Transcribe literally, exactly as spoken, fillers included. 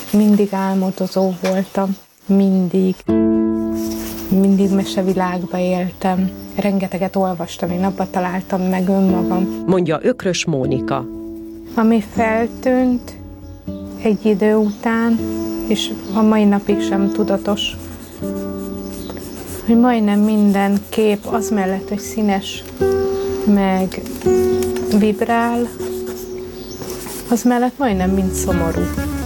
Mindig álmodozó voltam, mindig. Mindig mesevilágba éltem. Rengeteget olvastam, én abba találtam meg önmagam. Mondja Ökrös Mónika. Ami feltűnt egy idő után, és a mai napig sem tudatos, hogy majdnem minden kép az mellett, hogy színes, meg vibrál, az mellett majdnem mind szomorú.